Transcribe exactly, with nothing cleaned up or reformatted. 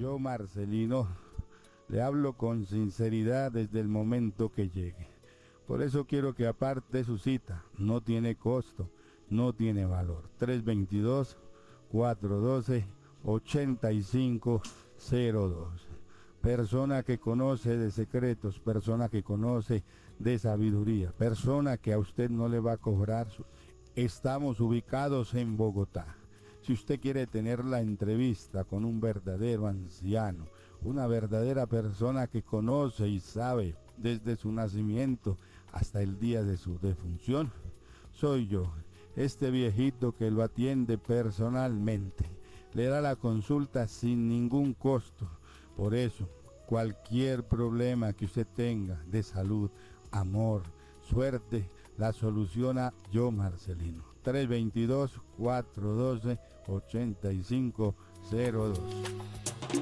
Yo, Marcelino, le hablo con sinceridad desde el momento que llegue. Por eso quiero que aparte su cita. No tiene costo, no tiene valor. tres dos dos, cuatro uno dos, ocho cinco cero dos. Persona que conoce de secretos, persona que conoce de sabiduría, persona que a usted no le va a cobrar. Su... Estamos ubicados en Bogotá. Si usted quiere tener la entrevista con un verdadero anciano, una verdadera persona que conoce y sabe desde su nacimiento hasta el día de su defunción, soy yo, este viejito que lo atiende personalmente. Le da la consulta sin ningún costo. Por eso, cualquier problema que usted tenga de salud, amor, suerte, la soluciona yo, Marcelino. tres dos dos, cuatro uno dos, ocho cinco cero dos.